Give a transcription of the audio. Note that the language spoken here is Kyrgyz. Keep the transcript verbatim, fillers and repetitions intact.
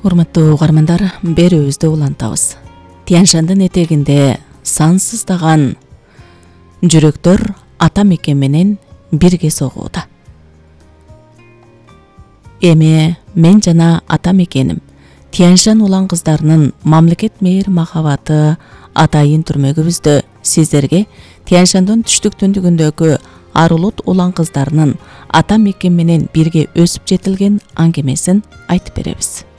Урматтуу угармандар, берүүбүздү улантабыз. Тянь-Шандын этегинде сансыздаган жүрөктөр ата мекен менен бирге согууда. Эми мен жана ата мекеним Тянь-Шань улан кыздарынын мамлекет мейир махабаты атайын түрмөгүбүздө сиздерге Тянь-Шандын түштүк түндүгүндөгү Арулут улан кыздарынын ата мекен менен бирге өсүп жетилген аңгемесин айтып беребиз.